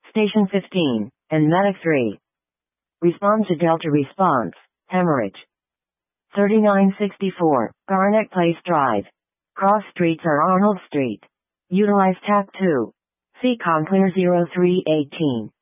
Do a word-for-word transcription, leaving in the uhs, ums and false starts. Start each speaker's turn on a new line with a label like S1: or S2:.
S1: Station fifteen, and Medic three. Respond to Delta response, hemorrhage. thirty-nine sixty-four, Garnet Place Drive. Cross streets are Arnold Street. Utilize T A C two. C COM clear zero three eighteen.